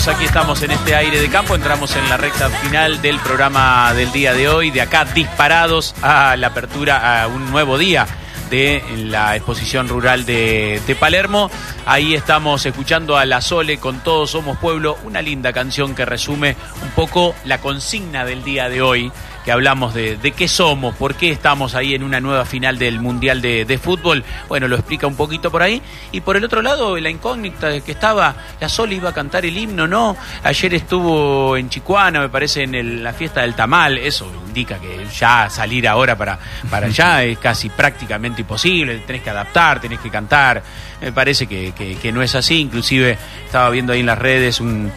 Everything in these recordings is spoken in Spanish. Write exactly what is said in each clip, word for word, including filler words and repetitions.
amigos, aquí estamos en este aire de campo, entramos en la recta final del programa del día de hoy, de acá disparados a la apertura, a un nuevo día de la exposición rural de, de Palermo. Ahí estamos escuchando a La Sole con Todos Somos Pueblo, una linda canción que resume un poco la consigna del día de hoy, que hablamos de, de qué somos, por qué estamos ahí en una nueva final del Mundial de, de Fútbol. Bueno, lo explica un poquito por ahí. Y por el otro lado, la incógnita de que estaba, La Sole iba a cantar el himno, ¿no? Ayer estuvo en Chicuana, me parece, en el, la fiesta del tamal. Eso indica que ya salir ahora para, para allá es casi prácticamente imposible. Tenés que adaptar, tenés que cantar. Me parece que, que, que no es así. Inclusive estaba viendo ahí en las redes un...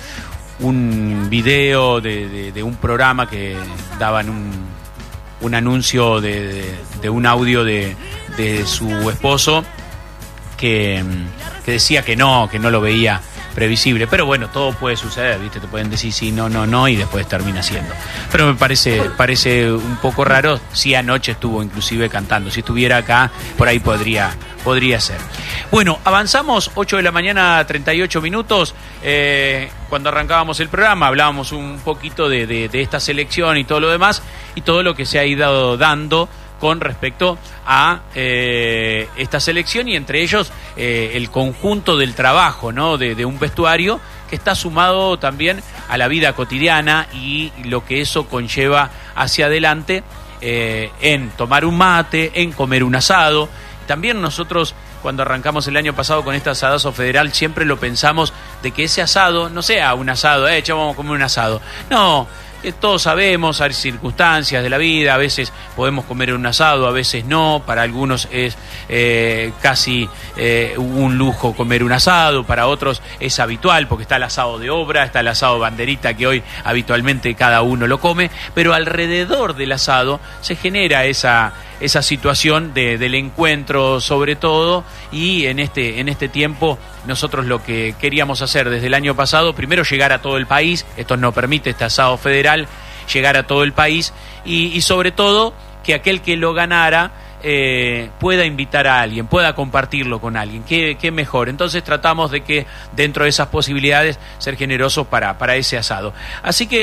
un video de, de, de un programa que daban un, un anuncio de, de, de un audio de, de su esposo que, que decía que no, que no lo veía previsible, pero bueno, todo puede suceder, ¿viste? Te pueden decir sí, no, no, no, y después termina siendo. Pero me parece, parece un poco raro. Si anoche estuvo inclusive cantando, si estuviera acá, por ahí podría, podría ser. Bueno, avanzamos, ocho de la mañana, treinta y ocho minutos. Eh, cuando arrancábamos el programa hablábamos un poquito de, de, de esta selección y todo lo demás, y todo lo que se ha ido dando con respecto a eh, esta selección, y entre ellos eh, el conjunto del trabajo, ¿no? de, de un vestuario que está sumado también a la vida cotidiana y lo que eso conlleva hacia adelante, eh, en tomar un mate, en comer un asado. También nosotros, cuando arrancamos el año pasado con este asadazo federal, siempre lo pensamos de que ese asado no sea un asado, eh, ya vamos a comer un asado. No, que todos sabemos, hay circunstancias de la vida, a veces podemos comer un asado, a veces no, para algunos es eh, casi eh, un lujo comer un asado, para otros es habitual porque está el asado de obra, está el asado banderita que hoy habitualmente cada uno lo come, pero alrededor del asado se genera esa... esa situación de, del encuentro sobre todo, y en este, en este tiempo nosotros lo que queríamos hacer desde el año pasado, primero llegar a todo el país, esto nos permite este asado federal, llegar a todo el país, y, y sobre todo que aquel que lo ganara eh, pueda invitar a alguien, pueda compartirlo con alguien, qué, qué mejor. Entonces tratamos de que dentro de esas posibilidades ser generosos para, para ese asado. Así que